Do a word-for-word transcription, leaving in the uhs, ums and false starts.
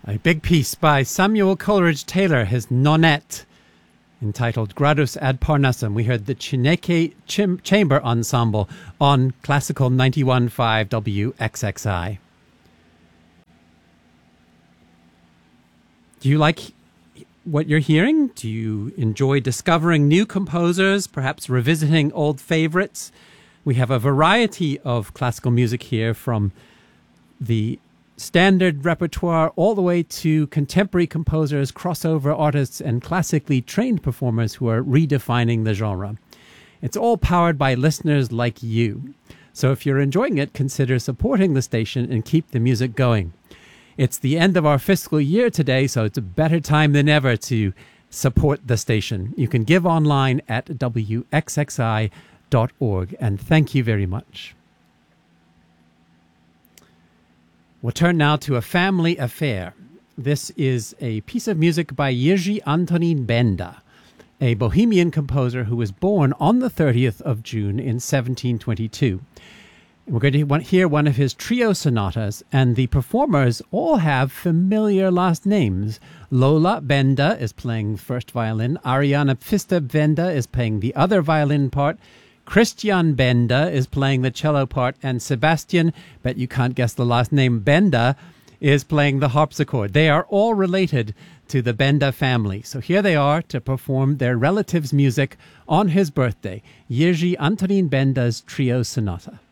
A big piece by Samuel Coleridge Taylor, his Nonette, entitled Gradus ad Parnassum. We heard the Chineke Chim- Chamber Ensemble on Classical ninety-one point five W X X I. Do you like what you're hearing? Do you enjoy discovering new composers, perhaps revisiting old favorites? We have a variety of classical music here, from the standard repertoire all the way to contemporary composers, crossover artists, and classically trained performers who are redefining the genre. It's all powered by listeners like you. So if you're enjoying it, consider supporting the station and keep the music going. It's the end of our fiscal year today, so it's a better time than ever to support the station. You can give online at W X X I dot org, and thank you very much. We'll turn now to A Family Affair. This is a piece of music by Jiří Antonín Benda, a Bohemian composer who was born on the thirtieth of June in seventeen twenty-two. We're going to hear one of his trio sonatas, and the performers all have familiar last names. Lola Benda is playing first violin, Ariana Pfister Benda is playing the other violin part, Christian Benda is playing the cello part, and Sebastian, bet you can't guess the last name, Benda, is playing the harpsichord. They are all related to the Benda family. So here they are to perform their relatives' music on his birthday, Jiří Antonín Benda's Trio Sonata.